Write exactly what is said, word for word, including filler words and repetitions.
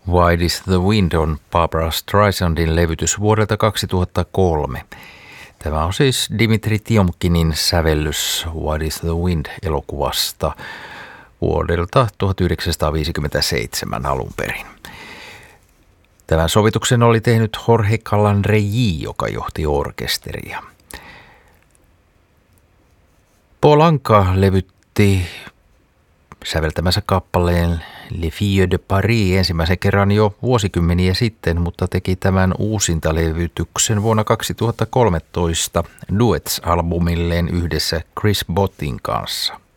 Wide is the Wind on Barbra Streisandin levytys vuodelta kaksituhattakolme. Tämä on siis Dimitri Tiomkinin sävellys Wide is the Wind -elokuvasta vuodelta tuhatyhdeksänsataaviisikymmentäseitsemän alun perin. Tämän sovituksen oli tehnyt Jorge Calandrelli, joka johti orkesteria. Paul Anka levytti säveltämänsä kappaleen Les Filles de Paris ensimmäisen kerran jo vuosikymmeniä sitten, mutta teki tämän uusintalevytyksen vuonna kaksituhattakolmetoista Duets-albumilleen yhdessä Chris Bottin kanssa.